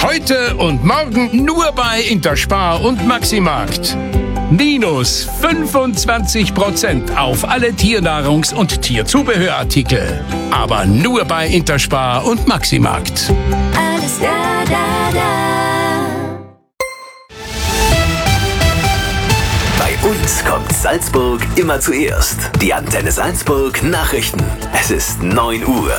Heute und morgen nur bei Interspar und Maximarkt. Minus 25% auf alle Tiernahrungs- und Tierzubehörartikel. Aber nur bei Interspar und Maximarkt. Alles da. Bei uns kommt Salzburg immer zuerst. Die Antenne Salzburg Nachrichten. Es ist 9 Uhr.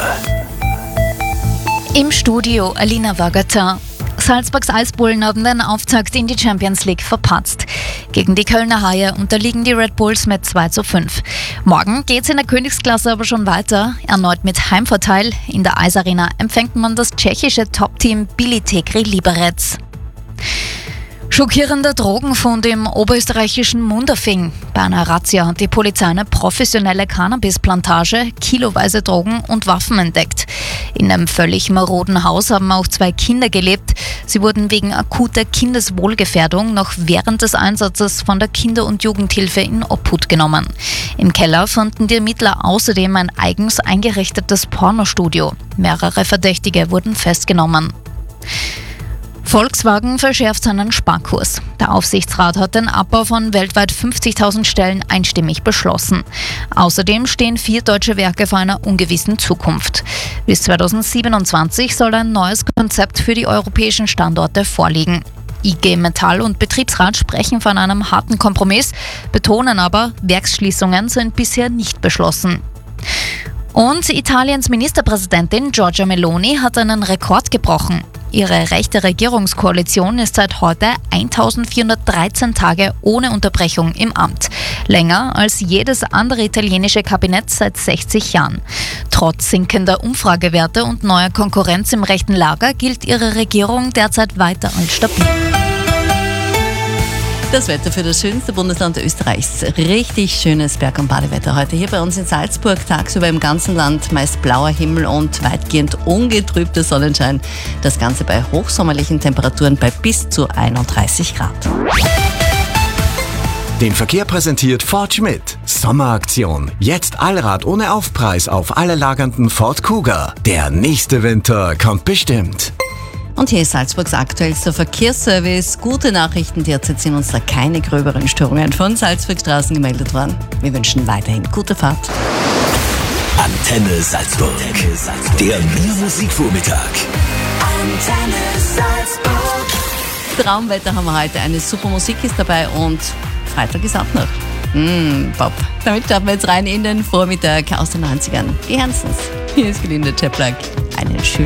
Im Studio Alina Wagater. Salzburgs Eisbullen haben den Auftakt in die Champions League verpatzt. Gegen die Kölner Haie unterliegen die Red Bulls mit 2:5. Morgen geht's in der Königsklasse aber schon weiter, erneut mit Heimvorteil. In der Eisarena empfängt man das tschechische Top-Team Bílí Tegri Liberec. Schockierender Drogenfund im oberösterreichischen Munderfing. Bei einer Razzia hat die Polizei eine professionelle Cannabisplantage, kiloweise Drogen und Waffen entdeckt. In einem völlig maroden Haus haben auch 2 Kinder gelebt. Sie wurden wegen akuter Kindeswohlgefährdung noch während des Einsatzes von der Kinder- und Jugendhilfe in Obhut genommen. Im Keller fanden die Ermittler außerdem ein eigens eingerichtetes Pornostudio. Mehrere Verdächtige wurden festgenommen. Volkswagen verschärft seinen Sparkurs. Der Aufsichtsrat hat den Abbau von weltweit 50.000 Stellen einstimmig beschlossen. Außerdem stehen 4 deutsche Werke vor einer ungewissen Zukunft. Bis 2027 soll ein neues Konzept für die europäischen Standorte vorliegen. IG Metall und Betriebsrat sprechen von einem harten Kompromiss, betonen aber, Werksschließungen sind bisher nicht beschlossen. Und Italiens Ministerpräsidentin Giorgia Meloni hat einen Rekord gebrochen. Ihre rechte Regierungskoalition ist seit heute 1413 Tage ohne Unterbrechung im Amt. Länger als jedes andere italienische Kabinett seit 60 Jahren. Trotz sinkender Umfragewerte und neuer Konkurrenz im rechten Lager gilt ihre Regierung derzeit weiter als stabil. Das Wetter für das schönste Bundesland Österreichs. Richtig schönes Berg- und Badewetter heute hier bei uns in Salzburg. Tagsüber im ganzen Land meist blauer Himmel und weitgehend ungetrübter Sonnenschein. Das Ganze bei hochsommerlichen Temperaturen bei bis zu 31 Grad. Den Verkehr präsentiert Ford Schmidt. Sommeraktion. Jetzt Allrad ohne Aufpreis auf alle lagernden Ford Kuga. Der nächste Winter kommt bestimmt. Und hier ist Salzburgs aktuellster Verkehrsservice. Gute Nachrichten, derzeit sind uns da keine gröberen Störungen von Salzburgstraßen gemeldet worden. Wir wünschen weiterhin gute Fahrt. Antenne Salzburg. Der Musikvormittag. Antenne Salzburg. Traumwetter haben wir heute. Eine super Musik ist dabei und Freitag ist auch noch. Bob. Damit starten wir jetzt rein in den Vormittag aus den 90ern. Die Hansons. Hier ist Gelinde Chaplak. Einen schönen